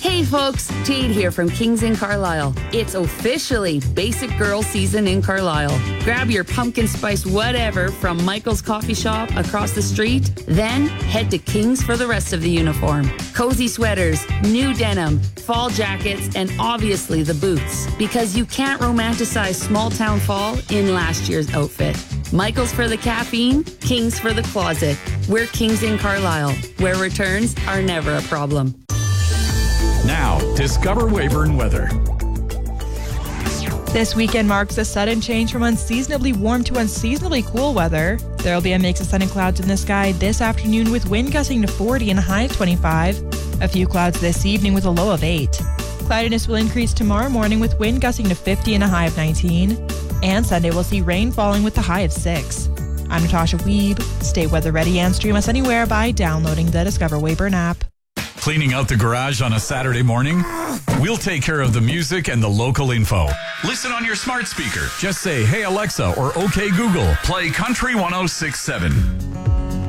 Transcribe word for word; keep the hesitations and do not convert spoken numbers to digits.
Hey folks, Jade here from Kings in Carlisle. It's officially Basic Girl season in Carlisle. Grab your pumpkin spice whatever from Michael's Coffee Shop across the street, then head to Kings for the rest of the uniform. Cozy sweaters, new denim, fall jackets, and obviously the boots. Because you can't romanticize small town fall in last year's outfit. Michael's for the caffeine, Kings for the closet. We're Kings in Carlisle, where returns are never a problem. Now, discover Weyburn weather. This weekend marks a sudden change from unseasonably warm to unseasonably cool weather. There will be a mix of sun and clouds in the sky this afternoon with wind gusting to forty and a high of twenty-five. A few clouds this evening with a low of eight. Cloudiness will increase tomorrow morning with wind gusting to fifty and a high of nineteen. And Sunday will see rain falling with a high of six. I'm Natasha Weeb. Stay weather ready and stream us anywhere by downloading the Discover Weyburn app. Cleaning out the garage on a Saturday morning? We'll take care of the music and the local info. Listen on your smart speaker. Just say, "Hey Alexa," or "Okay Google, play Country one oh six point seven."